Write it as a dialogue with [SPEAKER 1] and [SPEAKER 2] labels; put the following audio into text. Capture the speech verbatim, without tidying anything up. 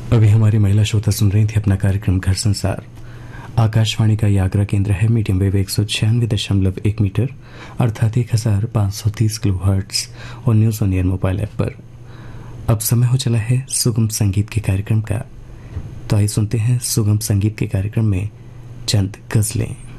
[SPEAKER 1] अभी हमारी महिला श्रोता सुन रही थी अपना कार्यक्रम घर संसार। आकाशवाणी का ये आगरा केंद्र है। मीडियम वेव एक सौ छियानवे दशमलव एक मीटर अर्थात एक हजार पाँच सौ तीस किलो हर्ट्स और news on air mobile app पर। अब समय हो चला है सुगम संगीत के कार्यक्रम का। तो आइए सुनते हैं सुगम संगीत के कार्यक्रम में चंद गजलें।